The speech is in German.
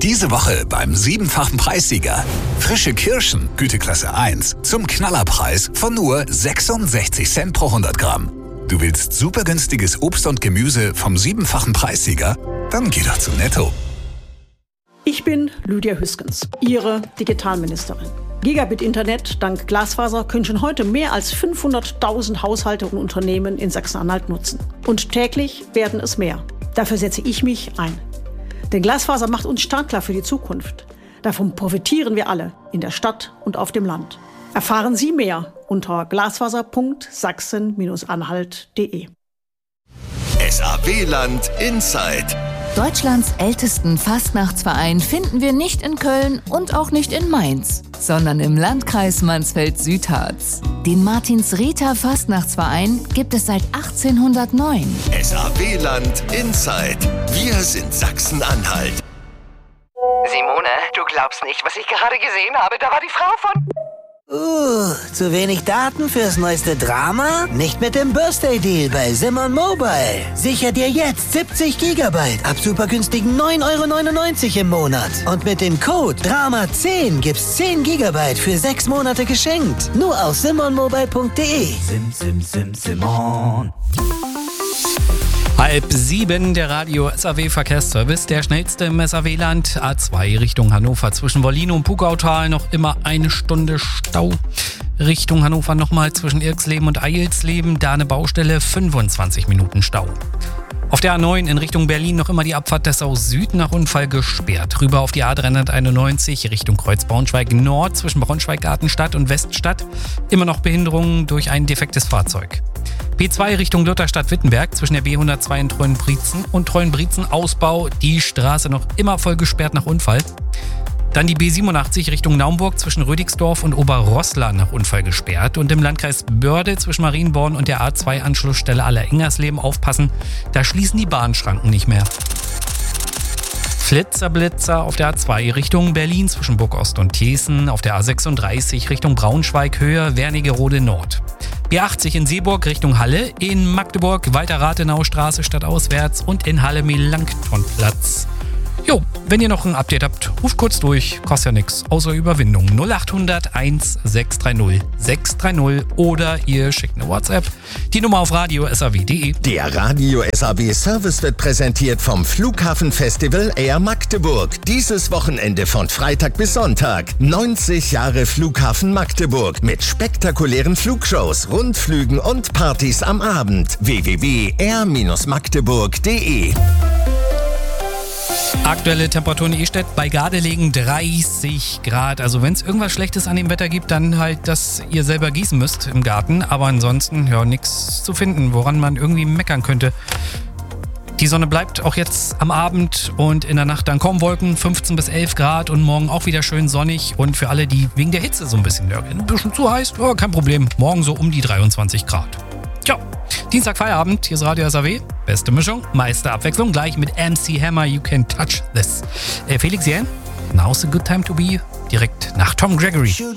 Diese Woche beim 7-fachen Preissieger. Frische Kirschen, Güteklasse 1, zum Knallerpreis von nur 66 Cent pro 100 Gramm. Du willst super günstiges Obst und Gemüse vom 7-fachen Preissieger? Dann geh doch zu Netto. Ich bin Lydia Hüskens, Ihre Digitalministerin. Gigabit-Internet dank Glasfaser können schon heute mehr als 500.000 Haushalte und Unternehmen in Sachsen-Anhalt nutzen. Und täglich werden es mehr. Dafür setze ich mich ein. Denn Glasfaser macht uns startklar für die Zukunft. Davon profitieren wir alle, in der Stadt und auf dem Land. Erfahren Sie mehr unter glasfaser.sachsen-anhalt.de. SAW-Land Inside. Deutschlands ältesten Fastnachtsverein finden wir nicht in Köln und auch nicht in Mainz, sondern im Landkreis Mansfeld-Südharz. Den Martins-Rita Fastnachtsverein gibt es seit 1809. SAW-Land Inside. Wir sind Sachsen-Anhalt. Simone, du glaubst nicht, was ich gerade gesehen habe. Da war die Frau von... Zu wenig Daten fürs neueste Drama? Nicht mit dem Birthday-Deal bei Simon Mobile. Sicher dir jetzt 70 GB ab super günstigen 9,99 € im Monat. Und mit dem Code DRAMA10 gibt's 10 GB für 6 Monate geschenkt. Nur auf simonmobile.de. Simon. 6:30, der Radio SAW-Verkehrsservice, der schnellste im SAW-Land. A2 Richtung Hannover zwischen Wollin und Pugautal noch immer 1 Stunde Stau. Richtung Hannover nochmal zwischen Irxleben und Eilsleben, da eine Baustelle, 25 Minuten Stau. Auf der A9 in Richtung Berlin noch immer die Abfahrt Dessau Süd nach Unfall gesperrt. Rüber auf die A391 Richtung Kreuz Braunschweig Nord zwischen Braunschweig-Gartenstadt und Weststadt. Immer noch Behinderungen durch ein defektes Fahrzeug. P2 Richtung Lutherstadt-Wittenberg zwischen der B102 in Treuenbrietzen und Treuenbrietzen-Ausbau. Die Straße noch immer voll gesperrt nach Unfall. Dann die B87 Richtung Naumburg zwischen Rödigsdorf und Oberroßla nach Unfall gesperrt. Und im Landkreis Börde zwischen Marienborn und der A2-Anschlussstelle Allerengersleben aufpassen. Da schließen die Bahnschranken nicht mehr. Flitzer-Blitzer auf der A2 Richtung Berlin zwischen Burgost und Thesen. Auf der A36 Richtung Braunschweig Höhe Wernigerode Nord. B80 in Seeburg Richtung Halle. In Magdeburg weiter Rathenaustraße stadtauswärts. Und in Halle Melanchthonplatz. Jo, wenn ihr noch ein Update habt, ruft kurz durch, kostet ja nichts, außer Überwindung. 0800 1630 630 oder ihr schickt eine WhatsApp. Die Nummer auf radio.saw.de. Der Radio SAW Service wird präsentiert vom Flughafenfestival Air Magdeburg. Dieses Wochenende von Freitag bis Sonntag. 90 Jahre Flughafen Magdeburg mit spektakulären Flugshows, Rundflügen und Partys am Abend. www.air-magdeburg.de. Aktuelle Temperaturen in Ehstedt bei Gardelegen 30 Grad. Also wenn es irgendwas Schlechtes an dem Wetter gibt, dann halt, dass ihr selber gießen müsst im Garten. Aber ansonsten, ja, nichts zu finden, woran man irgendwie meckern könnte. Die Sonne bleibt auch jetzt am Abend und in der Nacht dann kommen Wolken, 15 bis 11 Grad und morgen auch wieder schön sonnig. Und für alle, die wegen der Hitze so ein bisschen nörgeln, ein bisschen zu heiß, oh, kein Problem. Morgen so um die 23 Grad. Tja, Dienstag Feierabend, hier ist Radio SAW. Beste Mischung, meiste Abwechslung, gleich mit MC Hammer, You Can Touch This. Felix Jähn, Now's a Good Time to Be, direkt nach Tom Gregory.